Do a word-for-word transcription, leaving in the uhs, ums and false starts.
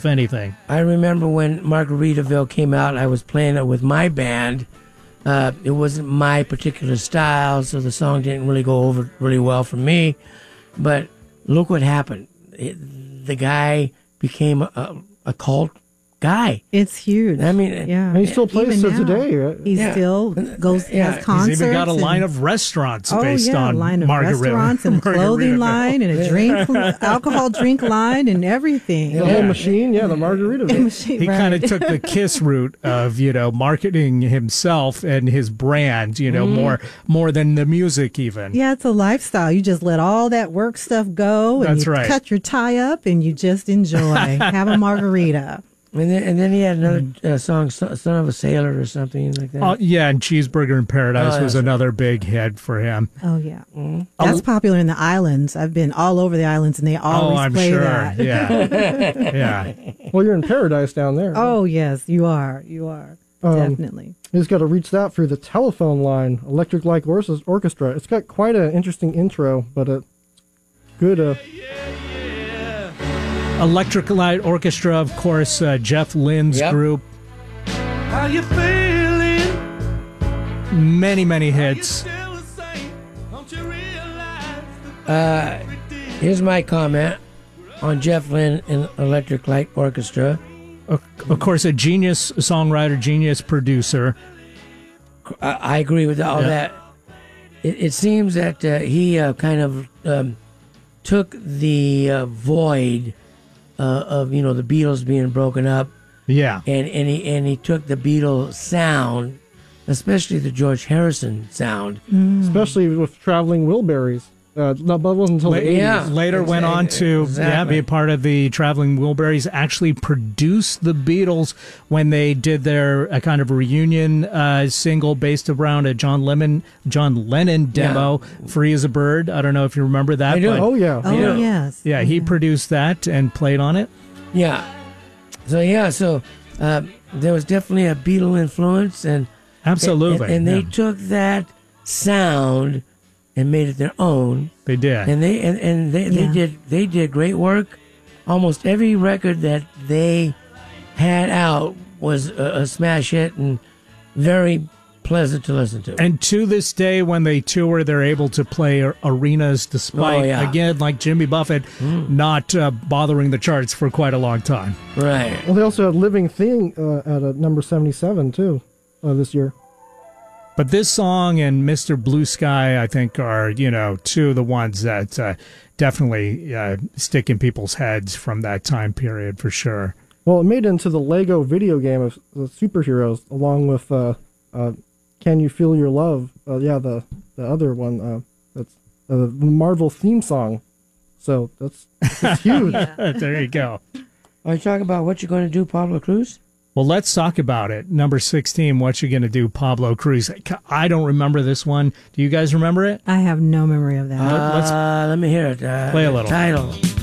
if anything. I remember when Margaritaville came out, I was playing it with my band. Uh, it wasn't my particular style, so the song didn't really go over really well for me. But look what happened. It, the guy became a, a cult guy. It's huge. I mean, yeah. And he still plays to today, right? He Yeah. still goes, Yeah. has concerts. He's even got a and- line of restaurants Oh, based yeah, on a line of Margaret- restaurants and a clothing Margaritaville. line and a drink, alcohol drink line and everything. The whole machine, yeah, the Margaritaville. He Right. kind of took the Kiss route of, you know, marketing himself and his brand, you know, Mhm. more more than the music even. Yeah, it's a lifestyle. You just let all that work stuff go and That's you right. cut your tie up and you just enjoy. Have a margarita. And then, and then he had another uh, song, Son Son of a Sailor or something like that. Oh, yeah, and Cheeseburger in Paradise Oh, was that's another big hit for him. Oh, yeah. Mm-hmm. That's popular in the islands. I've been all over the islands and they always oh, I'm play sure. that. Yeah. yeah. Well, you're in paradise down there. Oh, yes, you are. You are. Um, Definitely. You just got to reach that through the telephone line, Electric Light Orchestra. Orchestra. It's got quite an interesting intro, but a good. Uh, Electric Light Orchestra, of course, uh, Jeff Lynne's Yep. group. How you feeling? Many, many hits. Uh, here's my comment on Jeff Lynne and Electric Light Orchestra. Of, of course, a genius songwriter, genius producer. I, I agree with all Yeah. that. It, it seems that uh, he uh, kind of um, took the uh, void uh, of you know the Beatles being broken up, Yeah. and and he and he took the Beatles sound, especially the George Harrison sound. Especially with Traveling Wilburys. Uh, no, but it wasn't until La- the eighties. yeah. Later went on to yeah, Exactly. be a part of the Traveling Wilburys. Actually produced the Beatles when they did their a kind of reunion uh, single based around a John Lennon John Lennon demo, "Free as a Bird." I don't know if you remember that. I do. but- Oh, yeah. Oh, Yeah. yes. yeah, he produced that and played on it. Yeah. So yeah, so uh, there was definitely a Beatle influence, and Absolutely, and, and they yeah. took that sound and made it their own. They did. And they and, and they, they Yeah. did they did great work. Almost every record that they had out was a, a smash hit and very pleasant to listen to. And to this day, when they tour, they're able to play ar- arenas despite, Oh, yeah. again, like Jimmy Buffett, not uh, bothering the charts for quite a long time. Right. Well, they also had Living Thing uh, at a number seventy-seven, too, uh, this year. But this song and Mister Blue Sky, I think, are, you know, two of the ones that uh, definitely uh, stick in people's heads from that time period for sure. Well, it made it into the Lego video game of the superheroes, along with uh, uh, Can You Feel Your Love? Uh, yeah, the, the other one. Uh, that's uh, the Marvel theme song. So that's, that's huge. There you go. Are you talking about what you're going to do, Pablo Cruz? Well, let's talk about it. Number sixteen, What You Gonna Do, Pablo Cruz. I don't remember this one. Do you guys remember it? I have no memory of that. Uh, let me hear it. Uh, Play a little. Title.